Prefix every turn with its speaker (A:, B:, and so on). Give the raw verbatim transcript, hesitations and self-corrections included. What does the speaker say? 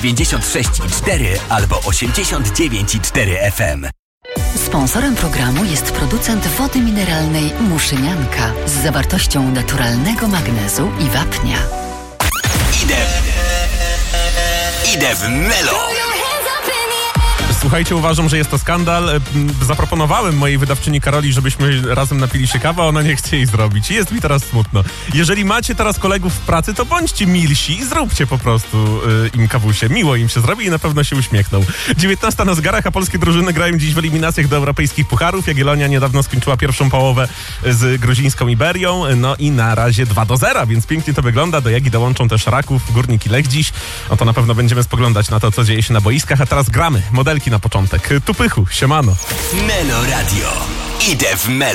A: dziewięćdziesiąt sześć i cztery albo osiemdziesiąt dziewięć i cztery F M.
B: Sponsorem programu jest producent wody mineralnej Muszynianka z zawartością naturalnego magnezu i wapnia.
A: Idę, idę w Melo.
C: Słuchajcie, uważam, że jest to skandal. Zaproponowałem mojej wydawczyni Karoli, żebyśmy razem napili się kawy, a ona nie chce jej zrobić. Jest mi teraz smutno. Jeżeli macie teraz kolegów w pracy, to bądźcie milsi i zróbcie po prostu y, im kawusie. Miło im się zrobi i na pewno się uśmiechną. dziewiętnasta na zegarach, a polskie drużyny grają dziś w eliminacjach do europejskich pucharów. Jagiellonia niedawno skończyła pierwszą połowę z gruzińską Iberią. No i na razie dwa do zera, więc pięknie to wygląda. Do Jagi dołączą też Raków, Górnik i Lech dziś. No to na pewno będziemy spoglądać na to, co dzieje się na boiskach. A teraz gramy. Modelki na początek. Tupychu, siemano.
A: Melo Radio. Idę w Melo.